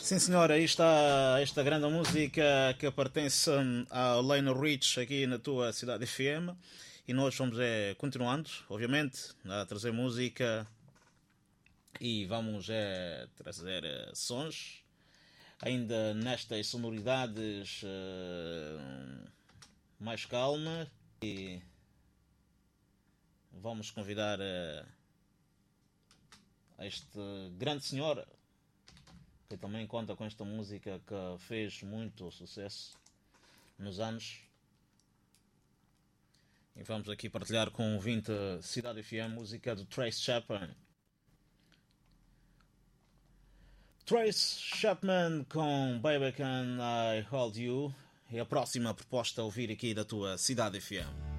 Sim, senhora, aí está esta grande música que pertence a Lionel Rich aqui na tua cidade FM. E nós vamos continuando, obviamente, a trazer música e vamos trazer sons, ainda nestas sonoridades mais calmas. E vamos convidar este grande senhor que também conta com esta música que fez muito sucesso nos anos. E vamos aqui partilhar com o 20 Cidade FM música do Trace Chapman. Trace Chapman com Baby Can I Hold You. É a próxima proposta a ouvir aqui da tua Cidade FM.